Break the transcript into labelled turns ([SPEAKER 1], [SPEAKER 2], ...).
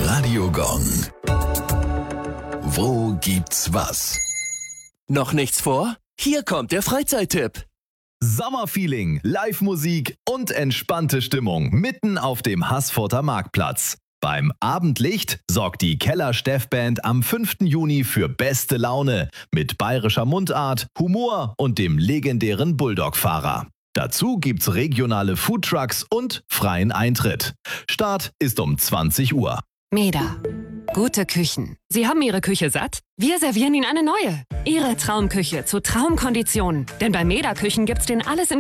[SPEAKER 1] Radio Gong. Wo gibt's was?
[SPEAKER 2] Noch nichts vor? Hier kommt der Freizeittipp.
[SPEAKER 3] Sommerfeeling, Live-Musik und entspannte Stimmung mitten auf dem Haßfurter Marktplatz. Beim Abendlicht sorgt die Keller-Steff-Band am 5. Juni für beste Laune mit bayerischer Mundart, Humor und dem legendären Bulldog-Fahrer. Dazu gibt's regionale Foodtrucks und freien Eintritt. Start ist um 20 Uhr.
[SPEAKER 4] Meda. Gute Küchen. Sie haben Ihre Küche satt? Wir servieren Ihnen eine neue. Ihre Traumküche zu Traumkonditionen. Denn bei Meda Küchen gibt's den alles im